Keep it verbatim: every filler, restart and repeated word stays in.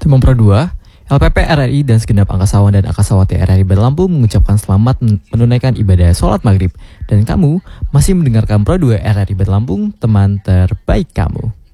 Teman Pro dua, L P P R R I dan segenap angkasawan dan angkasawati R R I Bandar Lampung mengucapkan selamat menunaikan ibadah sholat maghrib. Dan kamu masih mendengarkan Pro dua R R I Bandar Lampung, teman terbaik kamu.